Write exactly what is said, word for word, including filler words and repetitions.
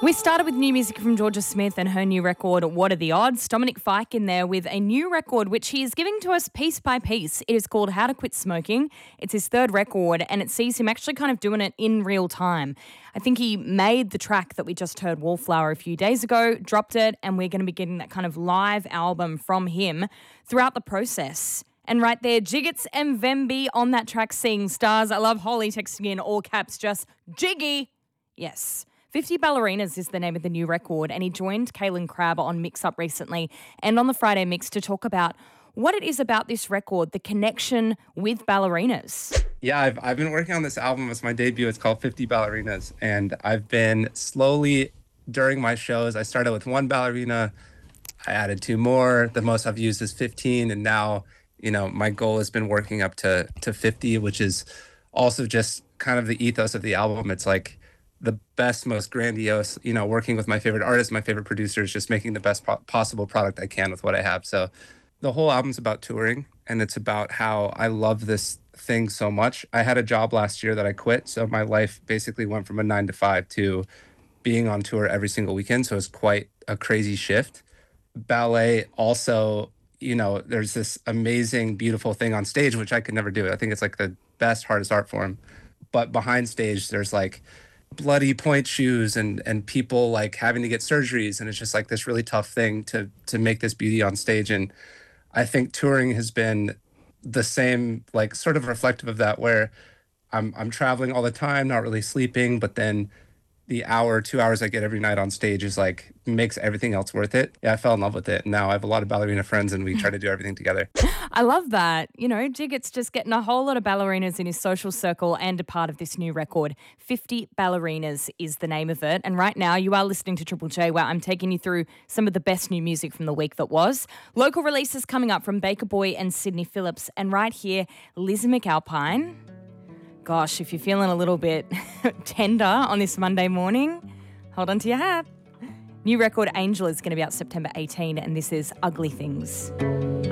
We started with new music from Georgia Smith and her new record, What Are the Odds? Dominic Fike in there with a new record which he is giving to us piece by piece. It is called How to Quit Smoking. It's his third record and it sees him actually kind of doing it in real time. I think he made the track that we just heard, Wallflower, a few days ago, dropped it, and we're going to be getting that kind of live album from him throughout the process. And right there, Jiggits and Vemby on that track sing Stars. I love Holly texting in all caps, just Jiggy. Yes. fifty Ballerinas is the name of the new record, and he joined Kaylin Crabb on Mix Up recently and on the Friday Mix to talk about what it is about this record, the connection with ballerinas. Yeah, I've I've been working on this album. It's my debut. It's called fifty Ballerinas, and I've been slowly, during my shows, I started with one ballerina, I added two more. The most I've used is fifteen, and now, you know, my goal has been working up to to fifty, which is also just kind of the ethos of the album. It's like the best, most grandiose, you know, working with my favorite artists, my favorite producers, just making the best po- possible product I can with what I have. So the whole album's about touring, and it's about how I love this thing so much. I had a job last year that I quit, so my life basically went from a nine to five to being on tour every single weekend, so it's quite a crazy shift. Ballet also, you know, there's this amazing, beautiful thing on stage, which I could never do. I think it's like the best, hardest art form. But behind stage, there's like bloody point shoes and and people like having to get surgeries, and it's just like this really tough thing to to make this beauty on stage. And I think touring has been the same, like sort of reflective of that, where I'm I'm traveling all the time, not really sleeping, but then the hour, two hours I get every night on stage is like makes everything else worth it. Yeah, I fell in love with it. And now I have a lot of ballerina friends and we try to do everything together. I love that. You know, Jiggits just getting a whole lot of ballerinas in his social circle and a part of this new record. fifty Ballerinas is the name of it. And right now you are listening to Triple J, where I'm taking you through some of the best new music from the week that was. Local releases coming up from Baker Boy and Sydney Phillips. And right here, Lizzie McAlpine. Gosh, if you're feeling a little bit tender on this Monday morning, hold on to your hat. New record Angel is going to be out September eighteenth, and this is Ugly Things.